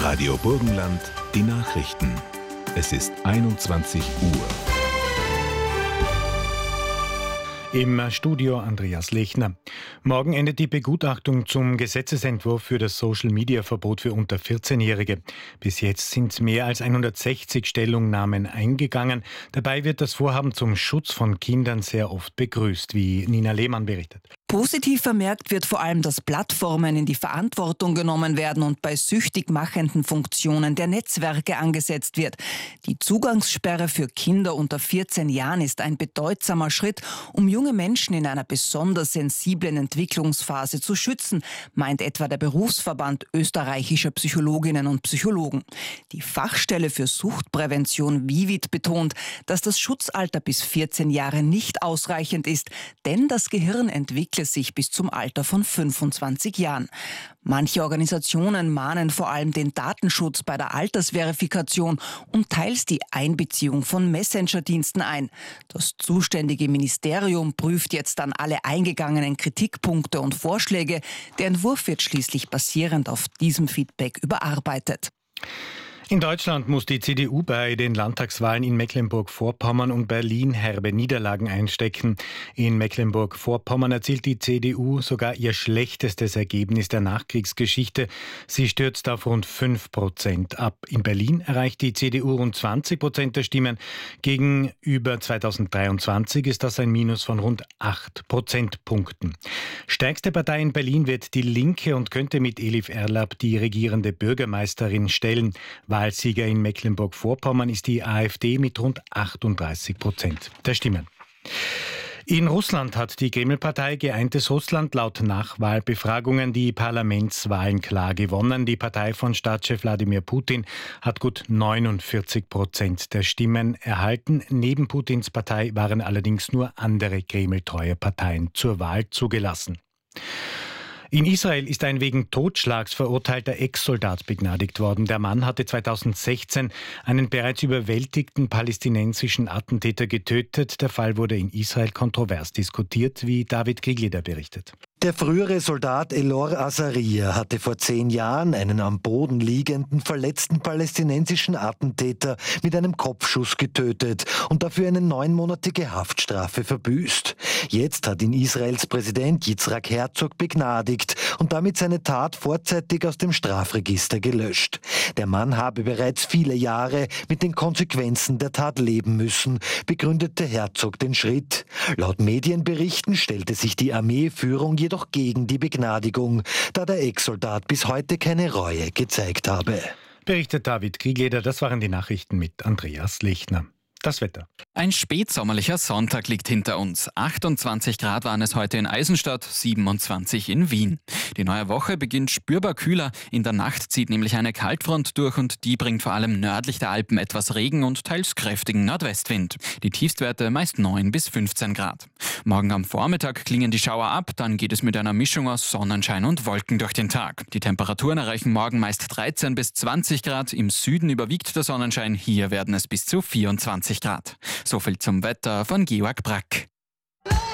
Radio Burgenland, die Nachrichten. Es ist 21 Uhr. Im Studio Andreas Lechner. Morgen endet die Begutachtung zum Gesetzesentwurf für das Social-Media-Verbot für unter 14-Jährige. Bis jetzt sind mehr als 160 Stellungnahmen eingegangen. Dabei wird das Vorhaben zum Schutz von Kindern sehr oft begrüßt, wie Nina Lehmann berichtet. Positiv vermerkt wird vor allem, dass Plattformen in die Verantwortung genommen werden und bei süchtig machenden Funktionen der Netzwerke angesetzt wird. Die Zugangssperre für Kinder unter 14 Jahren ist ein bedeutsamer Schritt, um junge Menschen in einer besonders sensiblen Entwicklungsphase zu schützen, meint etwa der Berufsverband österreichischer Psychologinnen und Psychologen. Die Fachstelle für Suchtprävention VIVID betont, dass das Schutzalter bis 14 Jahre nicht ausreichend ist, denn das Gehirn entwickle sich bis zum Alter von 25 Jahren. Manche Organisationen mahnen vor allem den Datenschutz bei der Altersverifikation und teils die Einbeziehung von Messenger-Diensten ein. Das zuständige Ministerium prüft jetzt dann alle eingegangenen Kritikpunkte und Vorschläge. Der Entwurf wird schließlich basierend auf diesem Feedback überarbeitet. In Deutschland muss die CDU bei den Landtagswahlen in Mecklenburg-Vorpommern und Berlin herbe Niederlagen einstecken. In Mecklenburg-Vorpommern erzielt die CDU sogar ihr schlechtestes Ergebnis der Nachkriegsgeschichte. Sie stürzt auf rund 5% ab. In Berlin erreicht die CDU rund 20% der Stimmen. Gegenüber 2023 ist das ein Minus von rund 8 Prozentpunkten. Stärkste Partei in Berlin wird die Linke und könnte mit Elif Erlab die regierende Bürgermeisterin stellen. Wahlsieger in Mecklenburg-Vorpommern ist die AfD mit rund 38% der Stimmen. In Russland hat die Kreml-Partei Geeintes Russland laut Nachwahlbefragungen die Parlamentswahlen klar gewonnen. Die Partei von Staatschef Wladimir Putin hat gut 49% der Stimmen erhalten. Neben Putins Partei waren allerdings nur andere Kreml-treue Parteien zur Wahl zugelassen. In Israel ist ein wegen Totschlags verurteilter Ex-Soldat begnadigt worden. Der Mann hatte 2016 einen bereits überwältigten palästinensischen Attentäter getötet. Der Fall wurde in Israel kontrovers diskutiert, wie David Kriegler berichtet. Der frühere Soldat Elor Azaria hatte vor 10 Jahren einen am Boden liegenden, verletzten palästinensischen Attentäter mit einem Kopfschuss getötet und dafür eine 9-monatige Haftstrafe verbüßt. Jetzt hat ihn Israels Präsident Yitzhak Herzog begnadigt und damit seine Tat vorzeitig aus dem Strafregister gelöscht. Der Mann habe bereits viele Jahre mit den Konsequenzen der Tat leben müssen, begründete Herzog den Schritt. Laut Medienberichten stellte sich die Armeeführung jedoch gegen die Begnadigung, da der Ex-Soldat bis heute keine Reue gezeigt habe. Berichtet David Kriegler, das waren die Nachrichten mit Andreas Lechner. Das Wetter. Ein spätsommerlicher Sonntag liegt hinter uns. 28 Grad waren es heute in Eisenstadt, 27 in Wien. Die neue Woche beginnt spürbar kühler. In der Nacht zieht nämlich eine Kaltfront durch und die bringt vor allem nördlich der Alpen etwas Regen und teils kräftigen Nordwestwind. Die Tiefstwerte meist 9 bis 15 Grad. Morgen am Vormittag klingen die Schauer ab, dann geht es mit einer Mischung aus Sonnenschein und Wolken durch den Tag. Die Temperaturen erreichen morgen meist 13 bis 20 Grad. Im Süden überwiegt der Sonnenschein, hier werden es bis zu 24 Grad. So viel zum Wetter von Georg Brack.